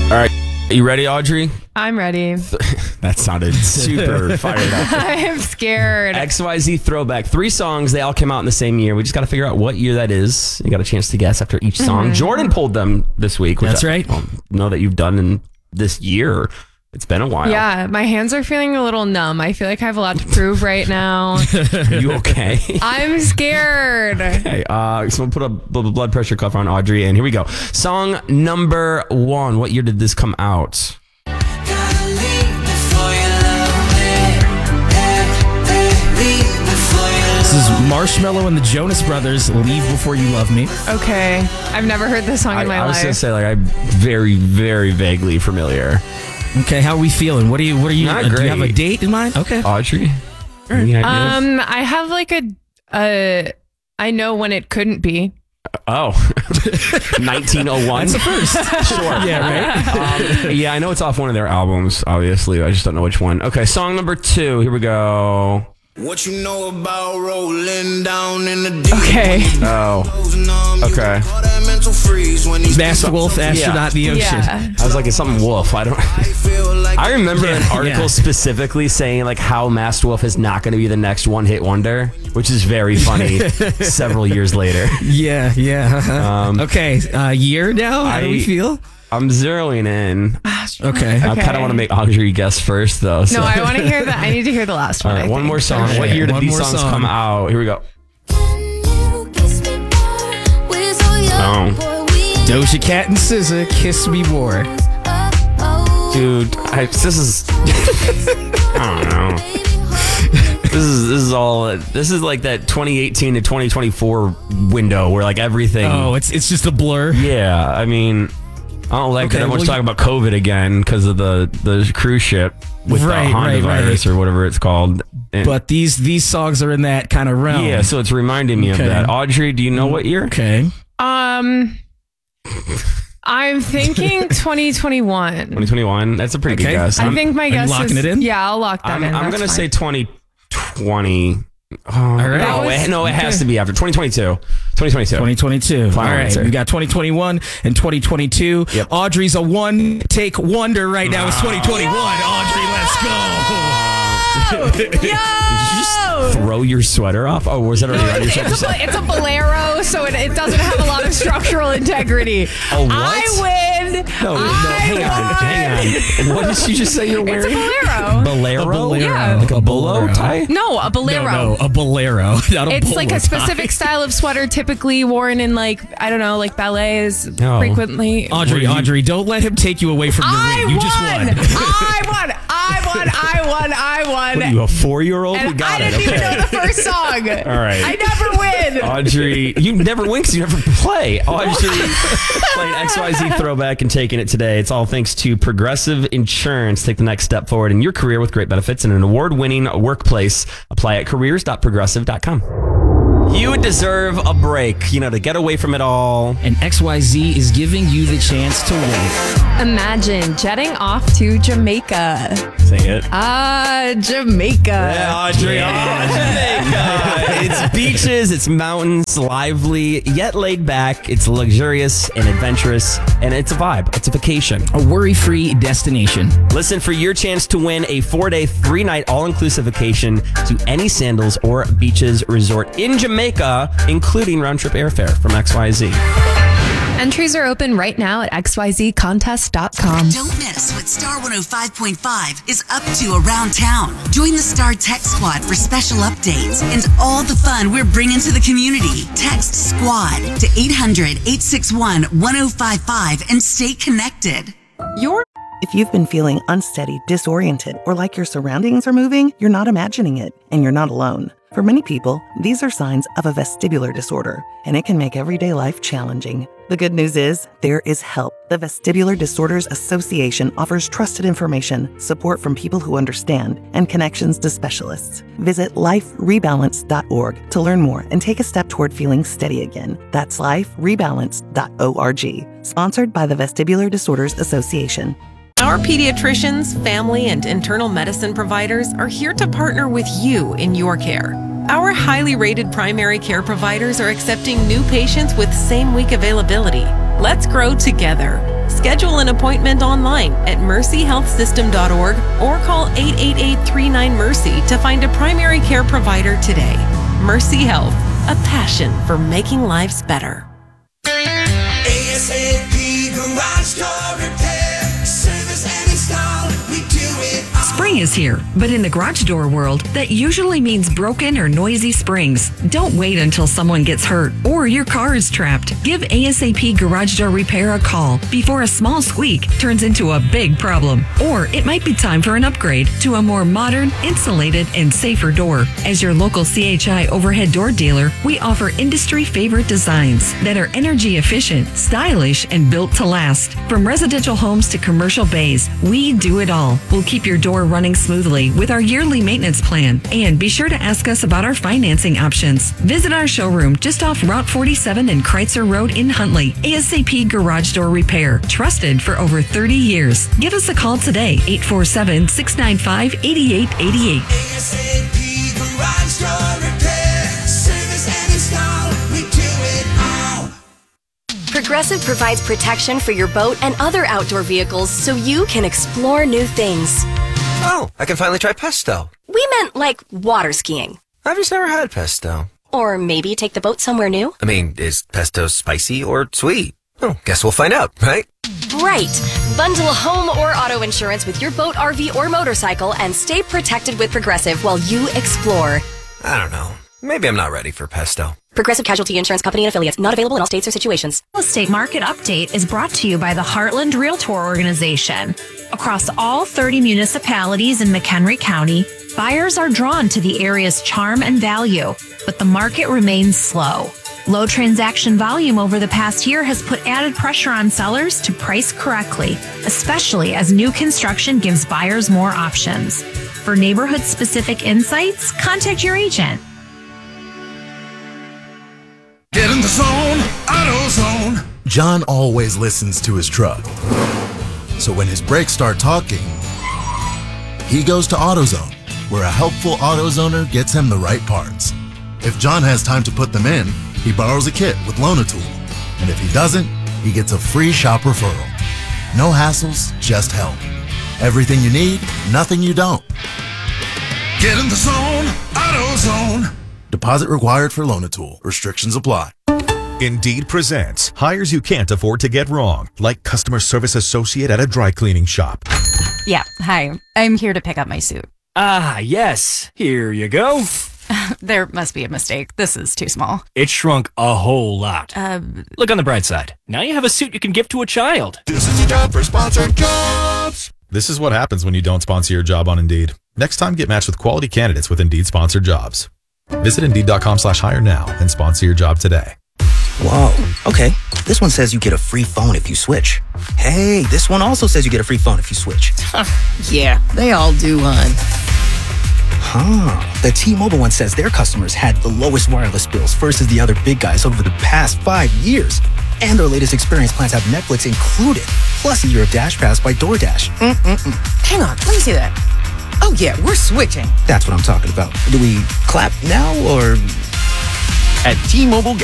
All right. Are you ready, Audrey? I'm ready. That sounded super fired up. I'm scared. XYZ throwback. 3 songs. They all came out in the same year. We just got to figure out what year that is. You got a chance to guess after each song. Jordan pulled them this week. Which That's right. I don't know that you've done in this year. It's been a while. Yeah, my hands are feeling a little numb. I feel like I have a lot to prove right now. Are you okay? I'm scared. Okay, so we'll put a blood pressure cuff on Audrey, and here we go. Song number 1. What year did this come out? This is Marshmello and the Jonas Brothers, Leave Before You Love Me. Okay, I've never heard this song in my I was life. gonna say, like, I'm very, very vaguely familiar. Okay, how are we feeling? What are you? Not do great. you have a date in mind? Okay. Audrey? Any ideas? I have like I know when it couldn't be. Oh, 1901. That's the first. Sure. Yeah, right? Yeah, I know it's off one of their albums, obviously. I just don't know which one. Okay, song number 2. Here we go. What you know about rolling down in the deep? Okay. Oh, okay. Master Wolf, Astronaut in the Ocean. Yeah. I was like, it's something Wolf. I don't. I remember an article specifically saying like how Master Wolf is not going to be the next one-hit wonder, which is very funny. Several years later. Yeah. Okay, year now? How do we feel? I'm zeroing in. Okay. I kind of want to make Audrey guess first, though. So. No, I want to hear that. I need to hear the last one. All right, I one think. more song. Okay, What year did one these more songs song. come out? Here we go. Oh. Doja Cat and SZA, Kiss Me More. Dude, this is. I don't know. This is like that 2018 to 2024 window where like everything. Oh, it's just a blur. Yeah, I mean, I don't like that everyone's talking about COVID again because of the cruise ship with the Honda virus or whatever it's called. And But these songs are in that kind of realm. yeah, so it's reminding me of that. Audrey, do you know what year? Okay. I'm thinking 2021. 2021. That's a pretty good guess. I think my you guess locking is it in? Yeah, I'll lock that in. I'm That's gonna say fine. 2020. Oh, All right. it has to be after 2022. 2022. 2022. Final All right. answer. We got 2021 and 2022. Yep. Audrey's a one-take wonder right now. It's 2021. Audrey, let's go. Did you just throw your sweater off? Oh, was that already on your shoulder? It's a bolero, so it doesn't have a lot of structural integrity. Oh, what? I win. No, hang on. What did you just say you're It's a wearing? bolero. Bolero? A bolero. Yeah. Like a bolo tie? No, a bolero. No, a bolero. Not a It's like bolo a specific tie. style of sweater typically worn in like, I don't know, like ballets No. frequently. Audrey, don't let him take you away from your win. You just won. I won. What are you, a 4-year-old? We And got I it. didn't even Okay. know the first song. All right. I never win. Audrey, you never win because you never play. Audrey playing XYZ Throwback and taking it today. It's all thanks to Progressive Insurance. Take the next step forward in your career with great benefits and an award-winning workplace. Apply at careers.progressive.com. You deserve a break, to get away from it all. And XYZ is giving you the chance to win. Imagine jetting off to Jamaica. Say it. Jamaica. Yeah, Audrey. Jamaica. It's beaches, it's mountains, lively, yet laid back. It's luxurious and adventurous, and it's a vibe. It's a vacation. A worry-free destination. Listen for your chance to win a 4-day, 3-night all-inclusive vacation to any Sandals or Beaches resort in Jamaica, including round-trip airfare from XYZ. Entries are open right now at xyzcontest.com. Don't miss what Star 105.5 is up to around town. Join the Star Tech Squad for special updates and all the fun we're bringing to the community. Text SQUAD to 800-861-1055 and stay connected. If you've been feeling unsteady, disoriented, or like your surroundings are moving, you're not imagining it, and you're not alone. For many people, these are signs of a vestibular disorder, and it can make everyday life challenging. The good news is, there is help. The Vestibular Disorders Association offers trusted information, support from people who understand, and connections to specialists. Visit liferebalance.org to learn more and take a step toward feeling steady again. That's liferebalance.org. Sponsored by the Vestibular Disorders Association. Our pediatricians, family, and internal medicine providers are here to partner with you in your care. Our highly rated primary care providers are accepting new patients with same-week availability. Let's grow together. Schedule an appointment online at mercyhealthsystem.org or call 888-39-MERCY to find a primary care provider today. Mercy Health, a passion for making lives better. ASAP Garage Door Repair, service and install, we do it all. Spring is here, but in the garage door world, that usually means broken or noisy springs. Don't wait until someone gets hurt or your car is trapped. Give ASAP Garage Door Repair a call before a small squeak turns into a big problem. Or it might be time for an upgrade to a more modern, insulated, and safer door. As your local CHI overhead door dealer, we offer industry favorite designs that are energy efficient, stylish, and built to last. From residential homes to commercial bays, we do it all. We'll keep your door running smoothly with our yearly maintenance plan. And be sure to ask us about our financing options. Visit our showroom just off Route 47 and Kreitzer Road in Huntley. ASAP Garage Door Repair. Trusted for over 30 years. Give us a call today, 847-695-8888. ASAP Garage Door Repair, service and install, we do it all. Progressive provides protection for your boat and other outdoor vehicles so you can explore new things. Oh, I can finally try pesto. We meant like water skiing. I've just never had pesto. Or maybe take the boat somewhere new. I mean, is pesto spicy or sweet? Oh, guess we'll find out, right? Right. Bundle home or auto insurance with your boat, RV, or motorcycle and stay protected with Progressive while you explore. I don't know. Maybe I'm not ready for pesto. Progressive Casualty Insurance Company and affiliates. Not available in all states or situations. Real estate market update is brought to you by the Heartland Realtor Organization. Across all 30 municipalities in McHenry County, buyers are drawn to the area's charm and value, but the market remains slow. Low transaction volume over the past year has put added pressure on sellers to price correctly, especially as new construction gives buyers more options. For neighborhood-specific insights, contact your agent. Get in the zone, AutoZone. John always listens to his truck. So when his brakes start talking, he goes to AutoZone, where a helpful AutoZoner gets him the right parts. If John has time to put them in, he borrows a kit with Loan-A-Tool. And if he doesn't, he gets a free shop referral. No hassles, just help. Everything you need, nothing you don't. Get in the zone, AutoZone. Deposit required for Loan-A-Tool. Restrictions apply. Indeed presents hires you can't afford to get wrong, like customer service associate at a dry cleaning shop. Yeah, hi. I'm here to pick up my suit. Ah, yes. Here you go. There must be a mistake. This is too small. It shrunk a whole lot. Look on the bright side. Now you have a suit you can give to a child. This is your job for sponsored jobs. This is what happens when you don't sponsor your job on Indeed. Next time, get matched with quality candidates with Indeed sponsored jobs. Visit Indeed.com/hire now and sponsor your job today. Whoa, okay. This one says you get a free phone if you switch. Hey, this one also says you get a free phone if you switch. Yeah, they all do, hon. Huh. The T-Mobile one says their customers had the lowest wireless bills versus the other big guys over the past 5 years. And their latest experience plans have Netflix included, plus a year of Dash Pass by DoorDash. Hang on, let me see that. Oh yeah, we're switching. That's what I'm talking about. Do we clap now or... At T-Mobile,